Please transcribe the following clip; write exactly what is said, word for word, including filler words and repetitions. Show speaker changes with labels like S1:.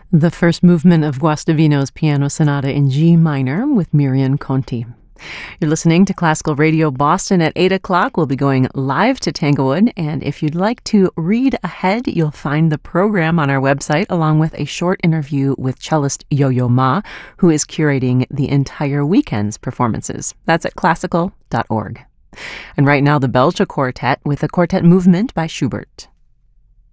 S1: The first movement of Guastavino's Piano Sonata in G minor with Miriam Conti. You're listening to Classical Radio Boston at eight o'clock. We'll be going live to Tanglewood, and if you'd like to read ahead, you'll find the program on our website, along with a short interview with cellist Yo-Yo Ma, who is curating the entire weekend's performances. That's at classical dot org. And right now, the Belgian Quartet with a quartet movement by Schubert.